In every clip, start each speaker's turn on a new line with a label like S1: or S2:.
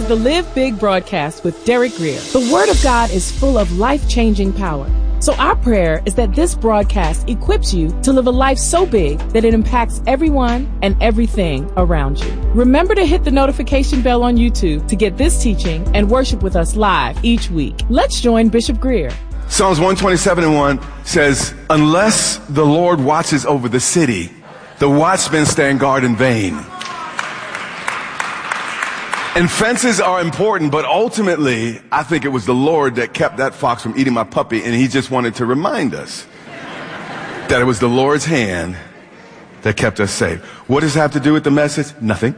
S1: is the Live Big broadcast with Derek Grier. The Word of God is full of life-changing power. So our prayer is that this broadcast equips you to live a life so big that it impacts everyone and everything around you. Remember to hit the notification bell on YouTube to get this teaching and worship with us live each week. Let's join Bishop Grier.
S2: Psalms 127:1 says, unless the Lord watches over the city, the watchmen stand guard in vain. And fences are important, but ultimately, I think it was the Lord that kept that fox from eating my puppy, and he just wanted to remind us that it was the Lord's hand that kept us safe. What does it have to do with the message? Nothing.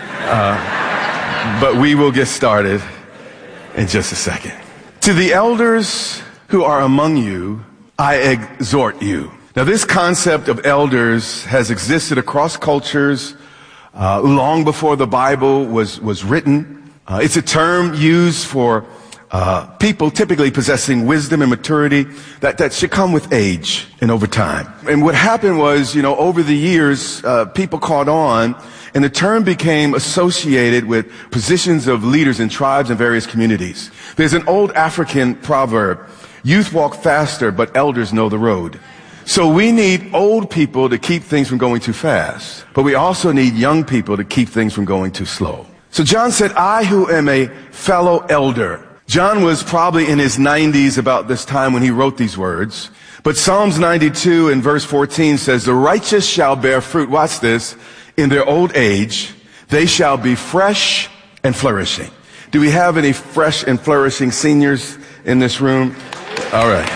S2: But we will get started in just a second. To the elders who are among you, I exhort you. Now, this concept of elders has existed across cultures long before the Bible was written. It's a term used for people typically possessing wisdom and maturity that should come with age and over time. And what happened was, over the years, people caught on, and the term became associated with positions of leaders in tribes and various communities. There's an old African proverb, youth walk faster, but elders know the road. So we need old people to keep things from going too fast, but we also need young people to keep things from going too slow. So John said, I who am a fellow elder. John was probably in his 90s about this time when he wrote these words. But Psalms 92 and verse 14 says, the righteous shall bear fruit, watch this, in their old age. They shall be fresh and flourishing. Do we have any fresh and flourishing seniors in this room? All right.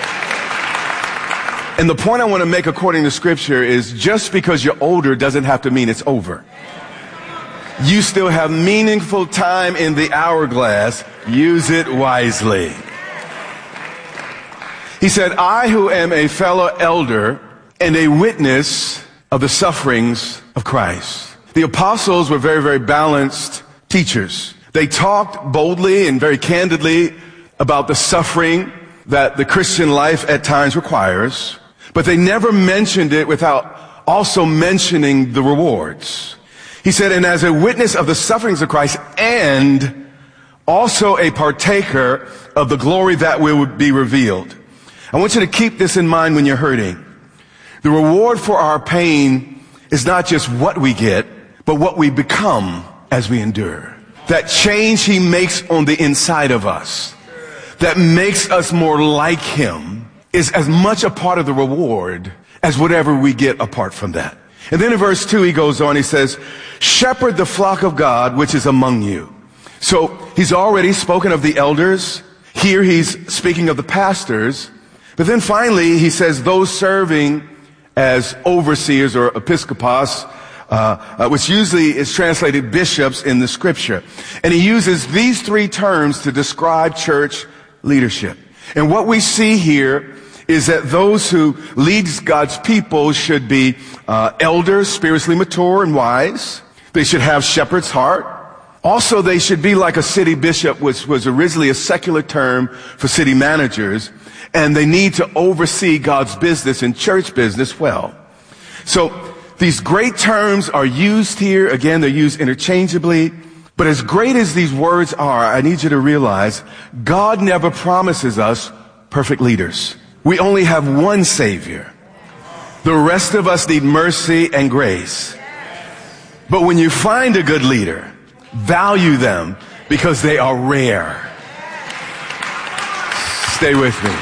S2: And the point I want to make according to Scripture is just because you're older doesn't have to mean it's over. You still have meaningful time in the hourglass. Use it wisely. He said, I who am a fellow elder and a witness of the sufferings of Christ. The apostles were very, very balanced teachers. They talked boldly and very candidly about the suffering that the Christian life at times requires. But they never mentioned it without also mentioning the rewards. He said, and as a witness of the sufferings of Christ and also a partaker of the glory that will be revealed. I want you to keep this in mind when you're hurting. The reward for our pain is not just what we get, but what we become as we endure. That change he makes on the inside of us, that makes us more like him, is as much a part of the reward as whatever we get apart from that. And then in verse 2 he goes on, he says, shepherd the flock of God which is among you. So he's already spoken of the elders. Here he's speaking of the pastors. But then finally he says those serving as overseers or episkopos, which usually is translated bishops in the Scripture. And he uses these three terms to describe church leadership. And what we see here is that those who lead God's people should be elders, spiritually mature and wise. They should have shepherd's heart. Also, they should be like a city bishop, which was originally a secular term for city managers. And they need to oversee God's business and church business well. So these great terms are used here. Again, they're used interchangeably. But as great as these words are, I need you to realize God never promises us perfect leaders. We only have one Savior. The rest of us need mercy and grace. But when you find a good leader, value them because they are rare. Stay with me.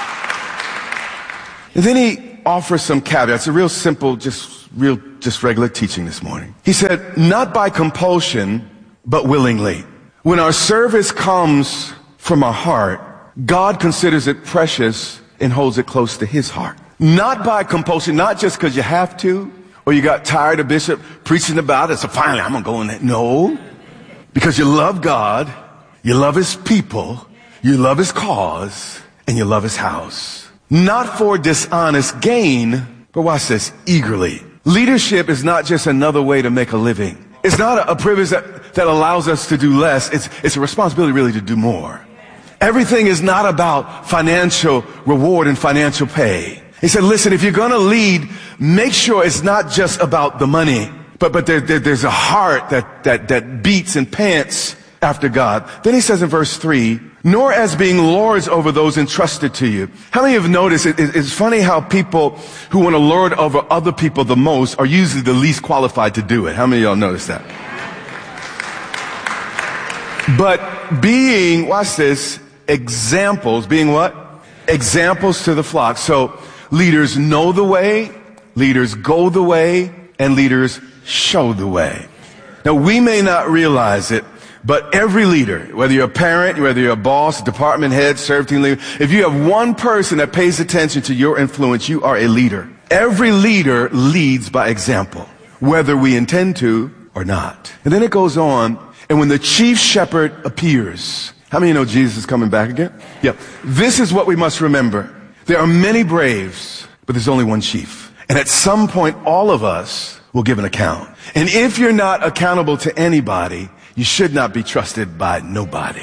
S2: And then he offers some caveats, a real simple, just regular teaching this morning. He said, not by compulsion, but willingly. When our service comes from our heart, God considers it precious and holds it close to his heart. Not by compulsion, not just because you have to, or you got tired of Bishop preaching about it, so finally I'm going to go in there. No, because you love God, you love his people, you love his cause, and you love his house. Not for dishonest gain, but watch this, eagerly. Leadership is not just another way to make a living. It's not a privilege that allows us to do less. It's a responsibility really to do more. Everything is not about financial reward and financial pay. He said, listen, if you're going to lead, make sure it's not just about the money, but there's a heart that beats and pants after God. Then he says in verse 3, nor as being lords over those entrusted to you. How many have noticed it's funny how people who want to lord over other people the most are usually the least qualified to do it? How many of y'all notice that? But being, watch this, examples, being what? Examples to the flock. So leaders know the way, leaders go the way, and leaders show the way. Now we may not realize it, but every leader, whether you're a parent, whether you're a boss, department head, serve team leader, if you have one person that pays attention to your influence, you are a leader. Every leader leads by example, whether we intend to or not. And then it goes on, and when the chief shepherd appears, how many know Jesus is coming back again? Yeah. This is what we must remember. There are many braves, but there's only one chief. And at some point, all of us will give an account. And if you're not accountable to anybody, you should not be trusted by nobody.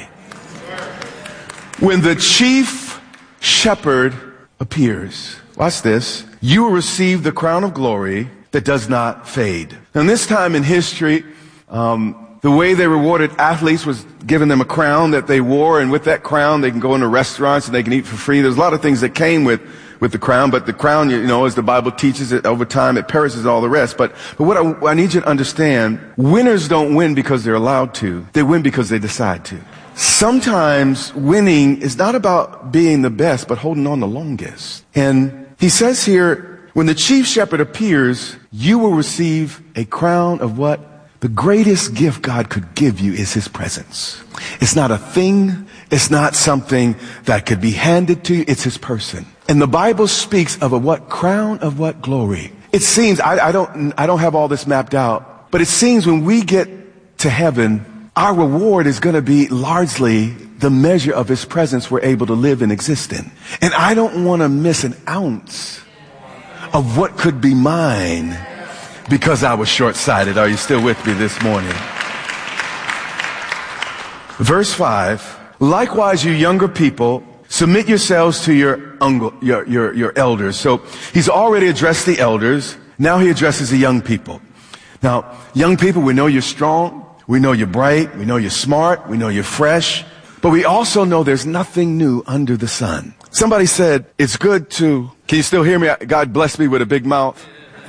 S2: When the chief shepherd appears, watch this, you will receive the crown of glory that does not fade. Now, in this time in history, the way they rewarded athletes was giving them a crown that they wore, and with that crown, they can go into restaurants and they can eat for free. There's a lot of things that came with the crown, but the crown, you know, as the Bible teaches it, over time it perishes all the rest. But what I need you to understand, winners don't win because they're allowed to. They win because they decide to. Sometimes winning is not about being the best, but holding on the longest. And he says here, when the chief shepherd appears, you will receive a crown of what? The greatest gift God could give you is his presence. It's not a thing. It's not something that could be handed to you. It's his person. And the Bible speaks of a what? Crown of what? Glory. It seems, I don't have all this mapped out, but it seems when we get to heaven, our reward is going to be largely the measure of his presence we're able to live and exist in. And I don't want to miss an ounce of what could be mine because I was short-sighted. Are you still with me this morning? Verse 5, likewise, you younger people, submit yourselves to your elders. So he's already addressed the elders. Now he addresses the young people. Now, young people, we know you're strong. We know you're bright. We know you're smart. We know you're fresh. But we also know there's nothing new under the sun. Somebody said, it's good to, can you still hear me? God bless me with a big mouth.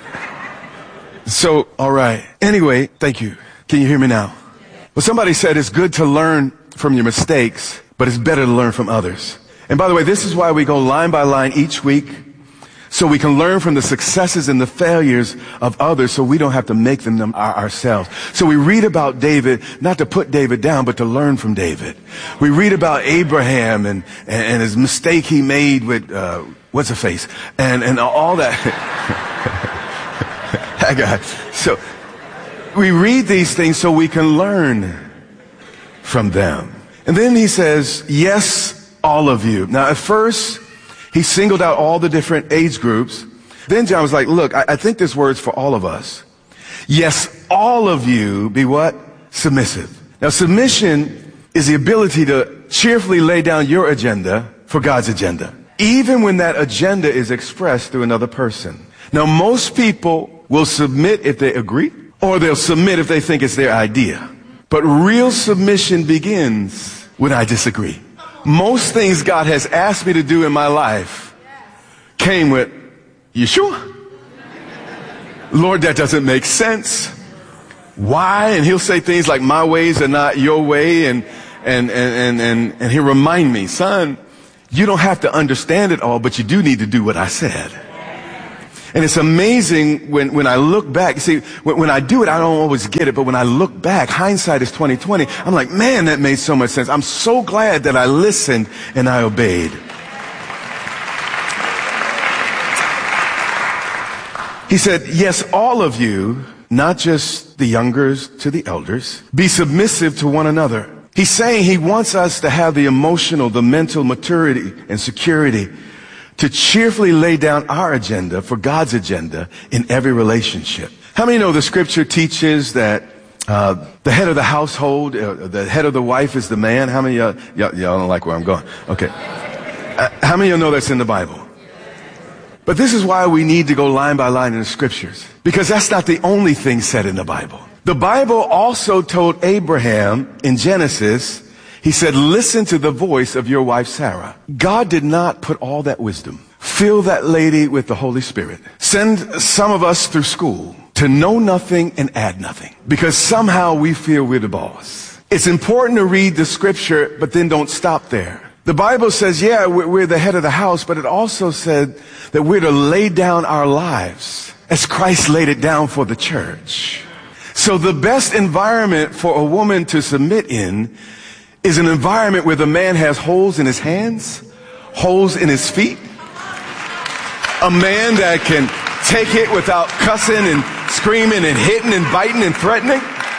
S2: So, all right. Anyway, thank you. Can you hear me now? Well, somebody said it's good to learn from your mistakes, but it's better to learn from others. And by the way, this is why we go line by line each week, so we can learn from the successes and the failures of others so we don't have to make them ourselves. So we read about David, not to put David down, but to learn from David. We read about Abraham and his mistake he made with, what's-her-face, and all that. That guy. So we read these things so we can learn from them. And then he says, yes, all of you. Now, at first, he singled out all the different age groups. Then John was like, look, I think this word's for all of us. Yes, all of you be what? Submissive. Now, submission is the ability to cheerfully lay down your agenda for God's agenda, even when that agenda is expressed through another person. Now, most people will submit if they agree, or they'll submit if they think it's their idea. But real submission begins when I disagree. Most things God has asked me to do in my life came with, you sure? Lord, that doesn't make sense. Why? And he'll say things like, my ways are not your way. And he'll remind me, son, you don't have to understand it all, but you do need to do what I said. And it's amazing when I look back. See, when I do it, I don't always get it. But when I look back, hindsight is 20/20. I'm like, man, that made so much sense. I'm so glad that I listened and I obeyed. He said, yes, all of you, not just the youngers to the elders, be submissive to one another. He's saying he wants us to have the emotional, the mental maturity and security to cheerfully lay down our agenda for God's agenda in every relationship. How many know the scripture teaches that the head of the household, the head of the wife is the man? How many y'all don't like where I'm going? Okay. How many of you know that's in the Bible? But this is why we need to go line by line in the scriptures, because that's not the only thing said in the Bible. The Bible also told Abraham in Genesis, he said, listen to the voice of your wife, Sarah. God did not put all that wisdom. Fill that lady with the Holy Spirit. Send some of us through school to know nothing and add nothing, because somehow we feel we're the boss. It's important to read the scripture, but then don't stop there. The Bible says, yeah, we're the head of the house, but it also said that we're to lay down our lives as Christ laid it down for the church. So the best environment for a woman to submit in is an environment where the man has holes in his hands, holes in his feet, a man that can take it without cussing and screaming and hitting and biting and threatening.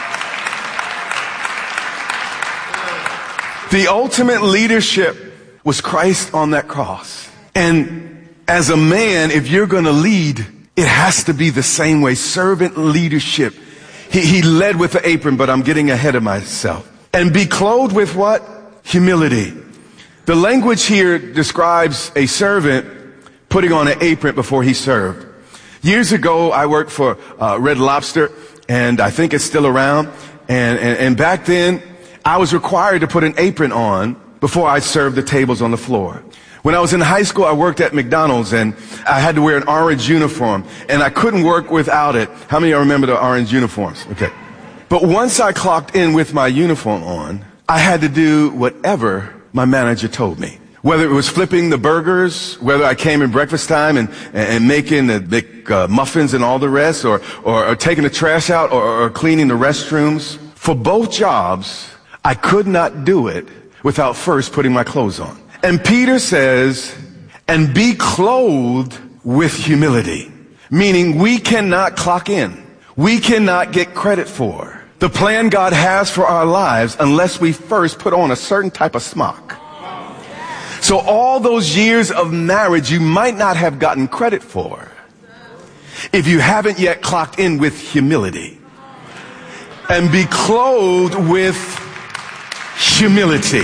S2: The ultimate leadership was Christ on that cross. And as a man, if you're going to lead, it has to be the same way. Servant leadership. He led with the apron, but I'm getting ahead of myself. And be clothed with what? Humility. The language here describes a servant putting on an apron before he served. Years ago, I worked for Red Lobster, and I think it's still around. And back then, I was required to put an apron on before I served the tables on the floor. When I was in high school, I worked at McDonald's, and I had to wear an orange uniform, and I couldn't work without it. How many of you remember the orange uniforms? Okay. But once I clocked in with my uniform on, I had to do whatever my manager told me. Whether it was flipping the burgers, whether I came in breakfast time and making the big muffins and all the rest, or taking the trash out, or cleaning the restrooms. For both jobs, I could not do it without first putting my clothes on. And Peter says, and be clothed with humility. Meaning we cannot clock in. We cannot get credit for the plan God has for our lives unless we first put on a certain type of smock. So all those years of marriage you might not have gotten credit for if you haven't yet clocked in with humility. And be clothed with humility.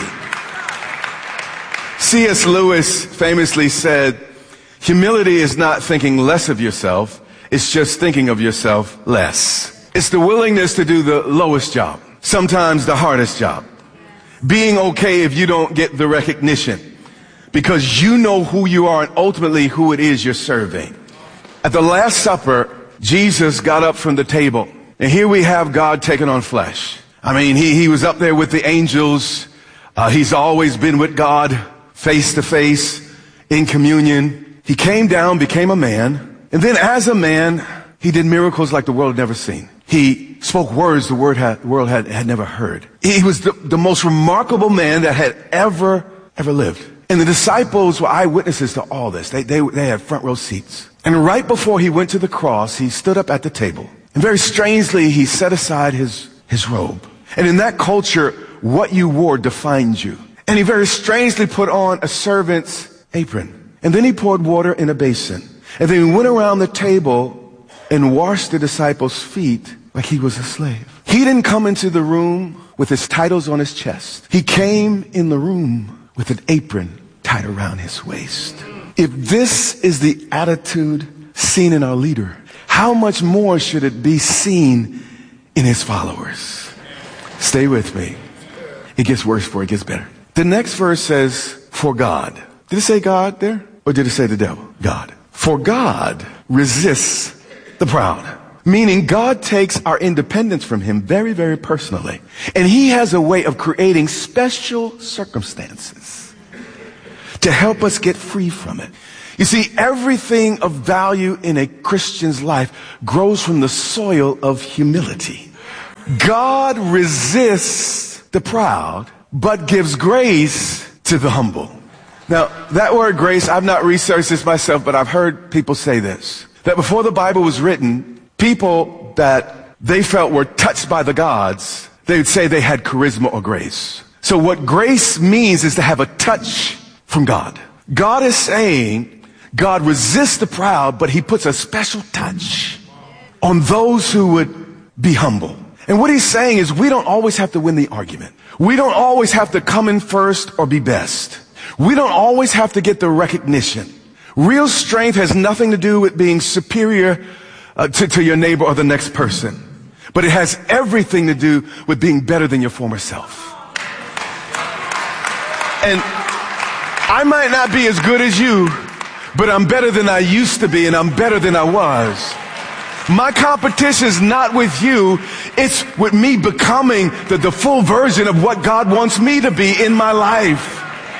S2: C.S. Lewis famously said, humility is not thinking less of yourself, it's just thinking of yourself less. It's the willingness to do the lowest job, sometimes the hardest job. Being okay if you don't get the recognition, because you know who you are and ultimately who it is you're serving. At the Last Supper, Jesus got up from the table, and here we have God taking on flesh. I mean, he was up there with the angels. He's always been with God face to face in communion. He came down, became a man. And then as a man, he did miracles like the world had never seen. He spoke words the world had never heard. He was the most remarkable man that had ever lived. And the disciples were eyewitnesses to all this. They had front row seats. And right before he went to the cross, he stood up at the table. And very strangely, he set aside his robe. And in that culture, what you wore defined you. And he very strangely put on a servant's apron. And then he poured water in a basin. And then he went around the table and washed the disciples' feet like he was a slave. He didn't come into the room with his titles on his chest. He came in the room with an apron tied around his waist. If this is the attitude seen in our leader, how much more should it be seen in his followers? Stay with me. It gets worse before it gets better. The next verse says, for God. Did it say God there? Or did it say the devil? God. For God resists the proud. Meaning God takes our independence from him very, very personally. And he has a way of creating special circumstances to help us get free from it. You see, everything of value in a Christian's life grows from the soil of humility. God resists the proud, but gives grace to the humble. Now, that word grace, I've not researched this myself, but I've heard people say this. That before the Bible was written, people that they felt were touched by the gods, they would say they had charisma or grace. So what grace means is to have a touch from God. God is saying God resists the proud, but he puts a special touch on those who would be humble. And what he's saying is we don't always have to win the argument. We don't always have to come in first or be best. We don't always have to get the recognition. Real strength has nothing to do with being superior to your neighbor or the next person, but it has everything to do with being better than your former self. And I might not be as good as you, but I'm better than I used to be, and I'm better than I was. My competition is not with you. It's with me becoming the full version of what God wants me to be in my life.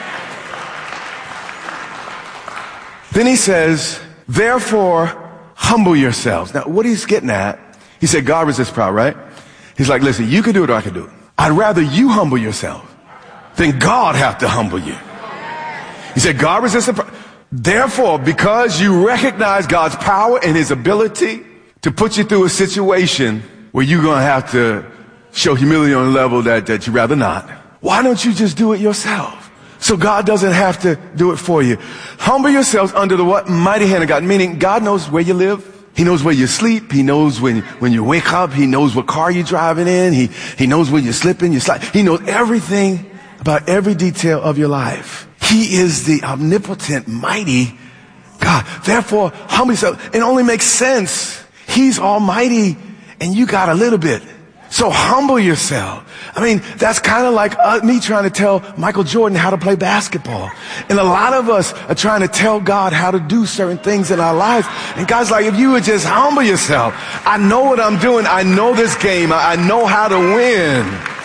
S2: Then he says, therefore, humble yourselves. Now, what he's getting at, he said, God resists proud, right? He's like, listen, you can do it or I can do it. I'd rather you humble yourself than God have to humble you. He said, God resists the proud. Therefore, because you recognize God's power and his ability to put you through a situation where you're going to have to show humility on a level that you'd rather not, why don't you just do it yourself? So God doesn't have to do it for you. Humble yourselves under the what? Mighty hand of God. Meaning God knows where you live. He knows where you sleep. He knows when you wake up. He knows what car you're driving in. He knows when you're slipping, you slide. He knows everything about every detail of your life. He is the omnipotent, mighty God. Therefore, humble yourself. It only makes sense. He's almighty and you got a little bit. So humble yourself. I mean, that's kind of like me trying to tell Michael Jordan how to play basketball. And a lot of us are trying to tell God how to do certain things in our lives. And God's like, if you would just humble yourself. I know what I'm doing. I know this game. I know how to win.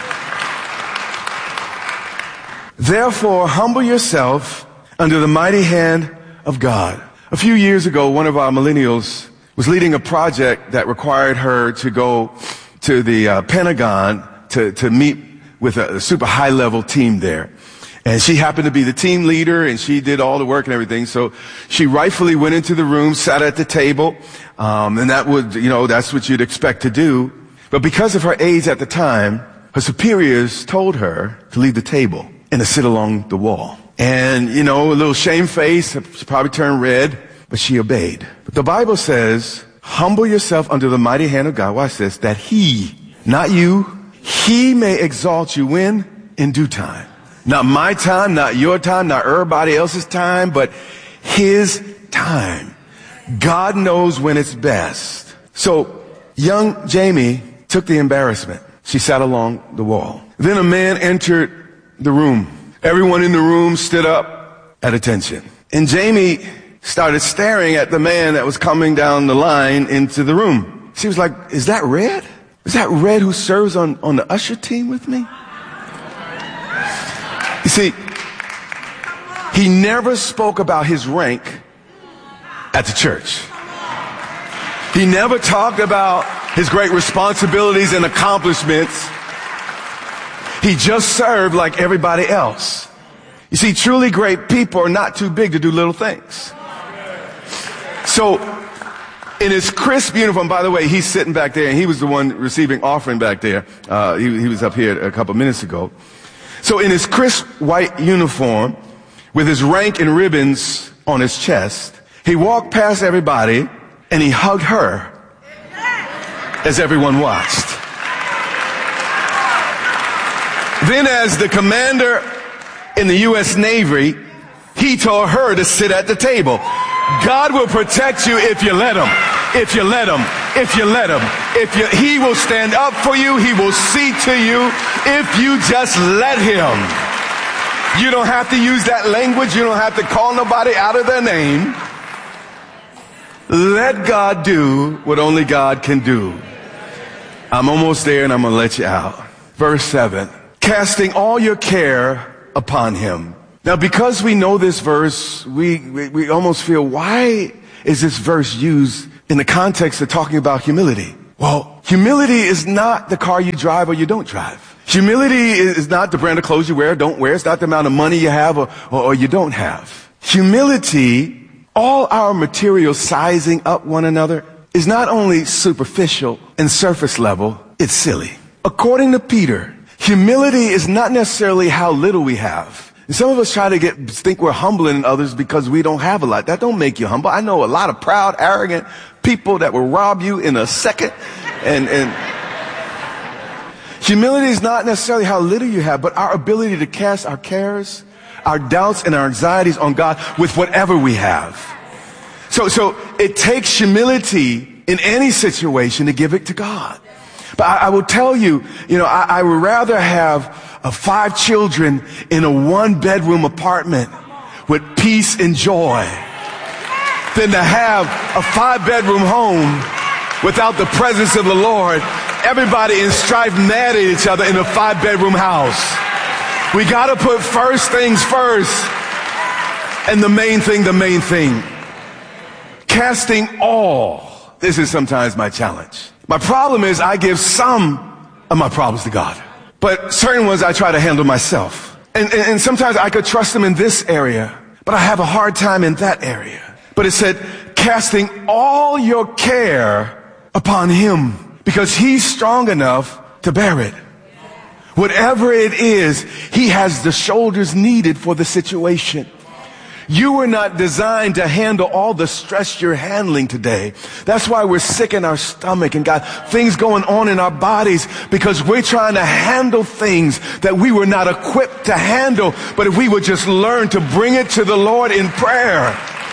S2: Therefore, humble yourself under the mighty hand of God. A few years ago, one of our millennials was leading a project that required her to go to the Pentagon to meet with a super high-level team there. And she happened to be the team leader, and she did all the work and everything. So she rightfully went into the room, sat at the table, and that's what you'd expect to do. But because of her age at the time, her superiors told her to leave the table and to sit along the wall. And, a little shame-faced, she probably turned red, but she obeyed. But the Bible says, humble yourself under the mighty hand of God. Watch this, that he, not you, he may exalt you when? In due time. Not my time, not your time, not everybody else's time, but his time. God knows when it's best. So young Jamie took the embarrassment. She sat along the wall. Then a man entered the room. Everyone in the room stood up at attention. And Jamie started staring at the man that was coming down the line into the room. She was like, is that Red? Is that Red who serves on the usher team with me? You see, he never spoke about his rank at the church. He never talked about his great responsibilities and accomplishments. He just served like everybody else. You see, truly great people are not too big to do little things. So, in his crisp uniform, by the way, he's sitting back there, and he was the one receiving offering back there. He was up here a couple minutes ago. So in his crisp white uniform, with his rank and ribbons on his chest, he walked past everybody, and he hugged her as everyone watched. Then as the commander in the U.S. Navy, he told her to sit at the table. God will protect you if you let him. If you let him. If you let him. He will stand up for you. He will see to you if you just let him. You don't have to use that language. You don't have to call nobody out of their name. Let God do what only God can do. I'm almost there and I'm going to let you out. Verse 7. Casting all your care upon him. Now, because we know this verse, we almost feel, why is this verse used in the context of talking about humility? Well, humility is not the car you drive or you don't drive. Humility is not the brand of clothes you wear or don't wear. It's not the amount of money you have or you don't have. Humility, all our material sizing up one another, is not only superficial and surface level, it's silly. According to Peter, humility is not necessarily how little we have. And some of us try to think we're humbling others because we don't have a lot. That don't make you humble. I know a lot of proud, arrogant people that will rob you in a second. And humility is not necessarily how little you have, but our ability to cast our cares, our doubts, and our anxieties on God with whatever we have. So it takes humility in any situation to give it to God. But I will tell you, I would rather have 5 children in a 1-bedroom apartment with peace and joy than to have a 5-bedroom home without the presence of the Lord. Everybody in strife, mad at each other in a 5-bedroom house. We got to put first things first, and the main thing. Casting all. This is sometimes my challenge. My problem is I give some of my problems to God, but certain ones I try to handle myself. And sometimes I could trust him in this area, but I have a hard time in that area. But it said, casting all your care upon him, because he's strong enough to bear it. Whatever it is, he has the shoulders needed for the situation. You were not designed to handle all the stress you're handling today. That's why we're sick in our stomach and got things going on in our bodies, because we're trying to handle things that we were not equipped to handle. But if we would just learn to bring it to the Lord in prayer,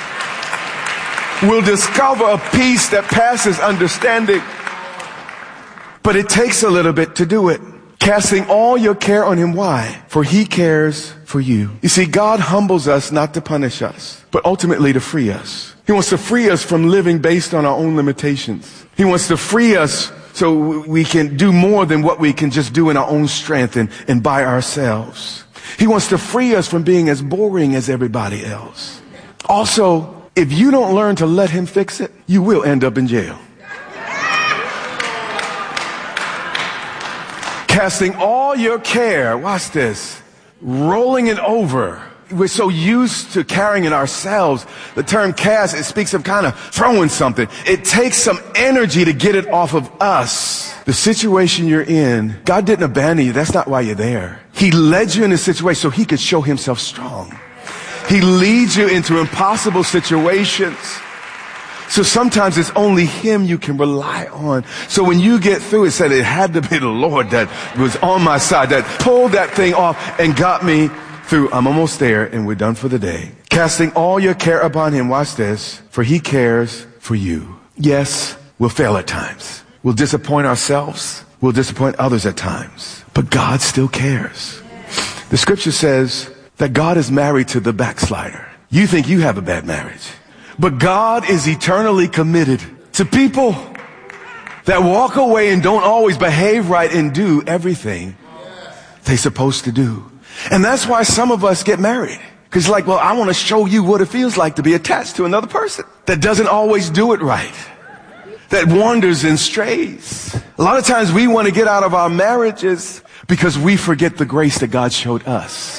S2: we'll discover a peace that passes understanding. But it takes a little bit to do it. Casting all your care on him. Why? For he cares for you. You see, God humbles us not to punish us, but ultimately to free us. He wants to free us from living based on our own limitations. He wants to free us so we can do more than what we can just do in our own strength and by ourselves. He wants to free us from being as boring as everybody else. Also, if you don't learn to let him fix it, you will end up in jail. Casting all your care, watch this, rolling it over. We're so used to carrying it ourselves. The term cast, it speaks of kind of throwing something. It takes some energy to get it off of us. The situation you're in, God didn't abandon you. That's not why you're there. He led you in this situation so he could show himself strong. He leads you into impossible situations. So sometimes it's only him you can rely on. So when you get through, it said it had to be the Lord that was on my side, that pulled that thing off and got me through. I'm almost there and we're done for the day. Casting all your care upon him. Watch this. For he cares for you. Yes, we'll fail at times. We'll disappoint ourselves. We'll disappoint others at times. But God still cares. The scripture says that God is married to the backslider. You think you have a bad marriage. But God is eternally committed to people that walk away and don't always behave right and do everything they're supposed to do. And that's why some of us get married. Because like, well, I want to show you what it feels like to be attached to another person that doesn't always do it right, that wanders and strays. A lot of times we want to get out of our marriages because we forget the grace that God showed us.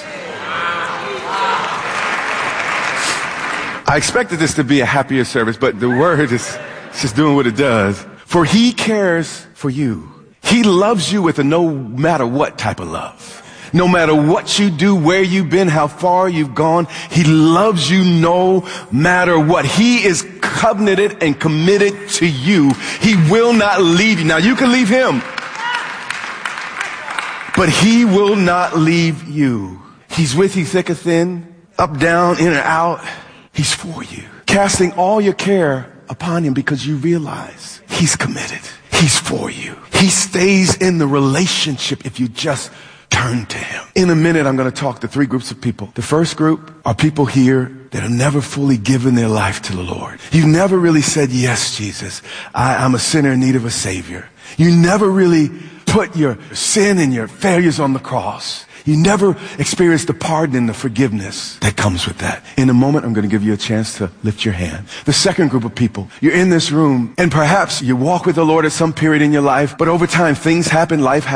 S2: I expected this to be a happier service, but the word is just doing what it does. For he cares for you. He loves you with a no matter what type of love. No matter what you do, where you've been, how far you've gone, he loves you no matter what. He is covenanted and committed to you. He will not leave you. Now you can leave him, but he will not leave you. He's with you thick or thin, up, down, in and out. He's for you. Casting all your care upon him because you realize he's committed. He's for you. He stays in the relationship if you just turn to him. In a minute, I'm going to talk to 3 groups of people. The first group are people here that have never fully given their life to the Lord. You never really said, yes, Jesus, I'm a sinner in need of a savior. You never really put your sin and your failures on the cross. You never experienced the pardon and the forgiveness that comes with that. In a moment, I'm going to give you a chance to lift your hand. The second group of people, you're in this room, and perhaps you walk with the Lord at some period in your life, but over time, things happen, life happens.